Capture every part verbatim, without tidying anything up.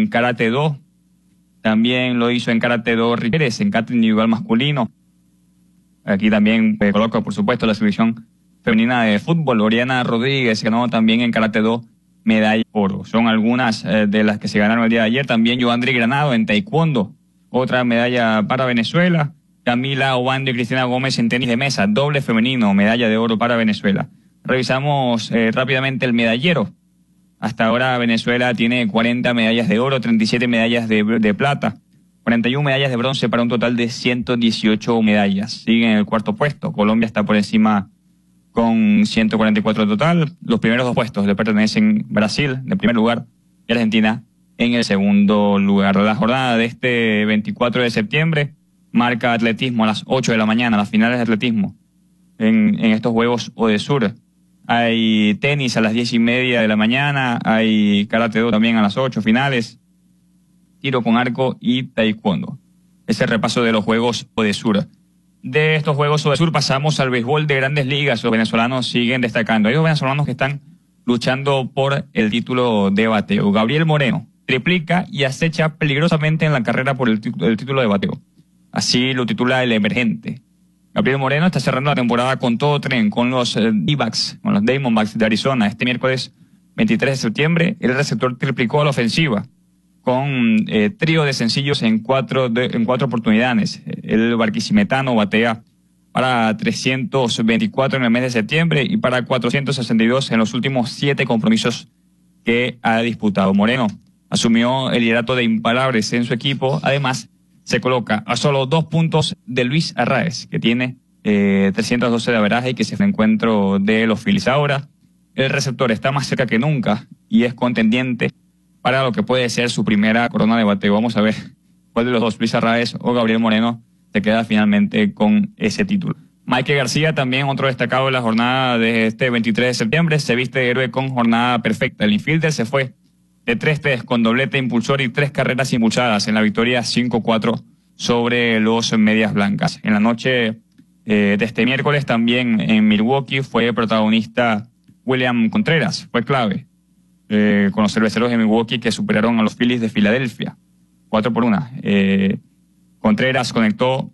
en Karate Do. También lo hizo en Karate Do Pérez, en Karate individual masculino. Aquí también eh, coloco, por supuesto, la selección femenina de fútbol. Oriana Rodríguez ganó también en Karate Do medalla de oro. Son algunas eh, de las que se ganaron el día de ayer. También Joandri Granado en taekwondo, otra medalla para Venezuela. Camila Obando y Cristina Gómez en tenis de mesa, doble femenino, medalla de oro para Venezuela. Revisamos eh, rápidamente el medallero. Hasta ahora Venezuela tiene cuarenta medallas de oro, treinta y siete medallas de, de plata, cuarenta y una medallas de bronce para un total de ciento dieciocho medallas. Sigue en el cuarto puesto. Colombia está por encima con ciento cuarenta y cuatro total. Los primeros dos puestos le pertenecen Brasil, en primer lugar, y Argentina en el segundo lugar. La jornada de este veinticuatro de septiembre marca atletismo a las ocho de la mañana, las finales de atletismo en, en estos Juegos Odesur. Hay tenis a las diez y media de la mañana, hay karate do también a las ocho, finales, tiro con arco y taekwondo. Ese es el repaso de los Juegos Odesur. De estos Juegos Odesur pasamos al béisbol de Grandes Ligas. Los venezolanos siguen destacando. Hay dos venezolanos que están luchando por el título de bateo. Gabriel Moreno triplica y acecha peligrosamente en la carrera por el, el título de bateo. Así lo titula El Emergente. Gabriel Moreno está cerrando la temporada con todo tren, con los eh, D-backs, con los Diamondbacks de Arizona. Este miércoles veintitrés de septiembre, el receptor triplicó a la ofensiva con eh, trío de sencillos en cuatro, de, en cuatro oportunidades. El barquisimetano batea para trescientos veinticuatro en el mes de septiembre y para cuatrocientos sesenta y dos en los últimos siete compromisos que ha disputado. Moreno asumió el liderato de imparables en su equipo. Además, se coloca a solo dos puntos de Luis Arraez, que tiene eh, trescientos doce de averaje y que se fue al encuentro de los Phillies. Ahora, el receptor está más cerca que nunca y es contendiente para lo que puede ser su primera corona de bateo. Vamos a ver cuál de los dos, Luis Arraez o Gabriel Moreno, se queda finalmente con ese título. Michael García, también otro destacado de la jornada de este veintitrés de septiembre, se viste de héroe con jornada perfecta. El infielder se fue de tres tres con doblete impulsor y tres carreras impulsadas en la victoria cinco cuatro sobre los Medias Blancas. En la noche eh, de este miércoles también en Milwaukee fue protagonista William Contreras, fue clave eh, con los cerveceros de Milwaukee que superaron a los Phillies de Filadelfia, cuatro por una. Eh, Contreras conectó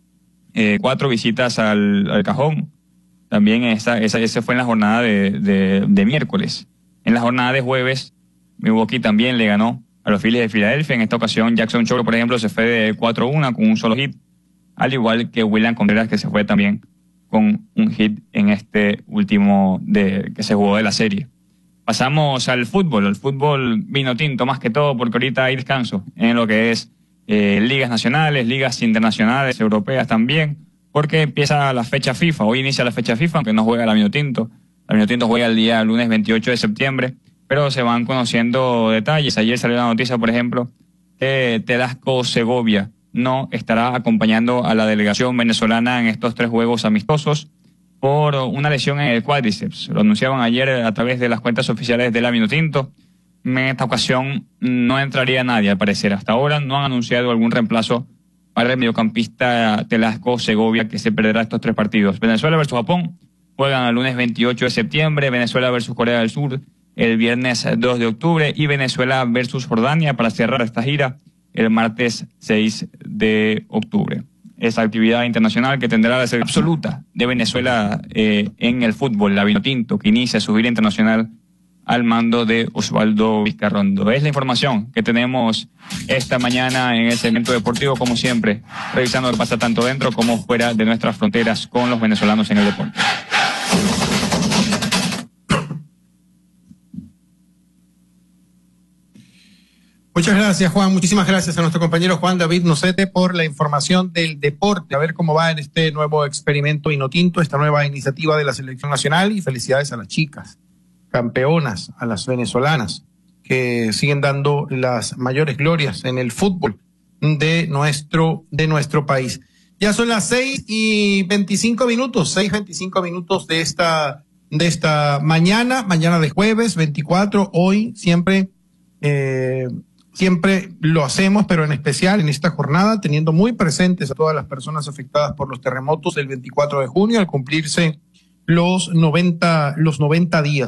eh, cuatro visitas al, al cajón. También esa, esa, ese fue en la jornada de, de, de miércoles. En la jornada de jueves, Milwaukee también le ganó a los Phillies de Filadelfia. En esta ocasión, Jackson Choro, por ejemplo, se fue de cuatro una con un solo hit, al igual que William Contreras, que se fue también con un hit en este último de, que se jugó de la serie. Pasamos al fútbol, al fútbol vino tinto más que todo, porque ahorita hay descanso en lo que es eh, ligas nacionales, ligas internacionales, europeas también, porque empieza la fecha FIFA. Hoy inicia la fecha FIFA, aunque no juega la vino tinto. La vino tinto juega el día lunes veintiocho de septiembre. Pero se van conociendo detalles. Ayer salió la noticia, por ejemplo, que Telasco Segovia no estará acompañando a la delegación venezolana en estos tres juegos amistosos por una lesión en el cuádriceps. Lo anunciaban ayer a través de las cuentas oficiales de la Vinotinto. En esta ocasión no entraría nadie, al parecer. Hasta ahora no han anunciado algún reemplazo para el mediocampista Telasco Segovia, que se perderá estos tres partidos. Venezuela versus Japón juegan el lunes veintiocho de septiembre, Venezuela versus Corea del Sur el viernes dos de octubre y Venezuela versus Jordania para cerrar esta gira el martes seis de octubre. Esa actividad internacional que tendrá la selección absoluta de Venezuela eh, en el fútbol, la Vinotinto, que inicia su gira internacional al mando de Osvaldo Vizcarrondo. Es la información que tenemos esta mañana en el segmento deportivo, como siempre, revisando lo que pasa tanto dentro como fuera de nuestras fronteras con los venezolanos en el deporte. Muchas gracias, Juan. Muchísimas gracias a nuestro compañero Juan David Nocete por la información del deporte. A ver cómo va en este nuevo experimento Vinotinto, esta nueva iniciativa de la Selección Nacional, y felicidades a las chicas campeonas, a las venezolanas, que siguen dando las mayores glorias en el fútbol de nuestro, de nuestro país. Ya son las seis y veinticinco minutos, seis veinticinco minutos de esta, de esta mañana, mañana de jueves veinticuatro, hoy siempre, eh, Siempre lo hacemos, pero en especial en esta jornada, teniendo muy presentes a todas las personas afectadas por los terremotos del veinticuatro de junio, al cumplirse los noventa, los noventa días